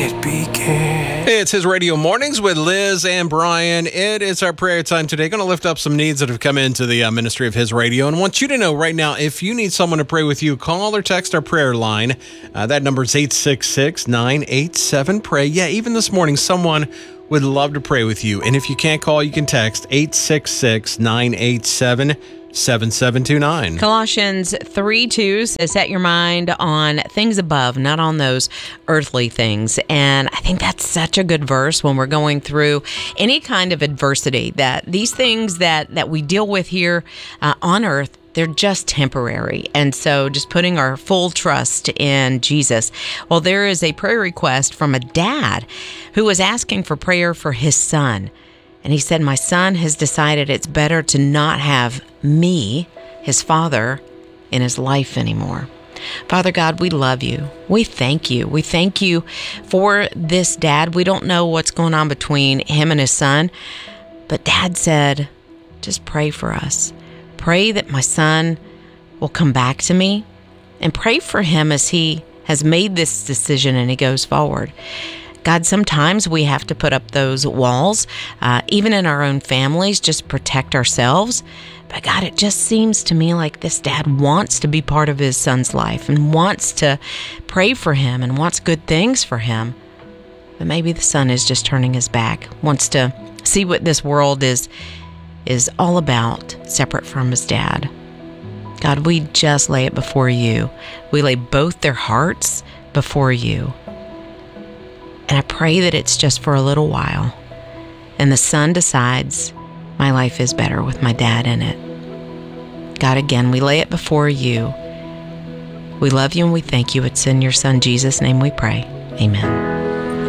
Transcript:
it began. It's His Radio Mornings with Liz and Brian. It is our prayer time today. Going to lift up some needs that have come into the ministry of His Radio, and want you to know right now, if you need someone to pray with you, call or text our prayer line. That number is 866-987-PRAY. Yeah, even this morning, someone would love to pray with you. And if you can't call, you can text 866-987-7729. Colossians 3:2 says, set your mind on things above, not on those earthly things. And I think that's such a good verse when we're going through any kind of adversity, that these things that we deal with here on earth, they're just temporary. And so just putting our full trust in Jesus. Well, there is a prayer request from a dad who was asking for prayer for his son. And he said, my son has decided it's better to not have me, his father, in his life anymore. Father God, we love you. We thank you. We thank you for this dad. We don't know what's going on between him and his son, but Dad said, just pray for us. Pray that my son will come back to me, and pray for him as he has made this decision and he goes forward. God, sometimes we have to put up those walls, even in our own families, just protect ourselves. But God, it just seems to me like this dad wants to be part of his son's life and wants to pray for him and wants good things for him. But maybe the son is just turning his back, wants to see what this world is all about, separate from his dad. God, we just lay it before you. We lay both their hearts before you. And I pray that it's just for a little while. And the son decides, my life is better with my dad in it. God, again, we lay it before you. We love you and we thank you. It's in your son Jesus' name we pray. Amen.